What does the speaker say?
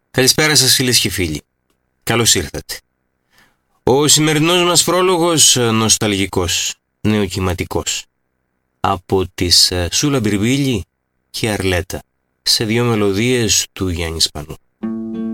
Καλησπέρα σας φίλες και φίλοι. Καλώς ήρθατε. Ο σημερινός μας πρόλογος νοσταλγικός, νεοκυματικός. Από τις Σούλα Μπυρμπίλη και Αρλέτα, σε δύο μελωδίες του Γιάννη Σπανού.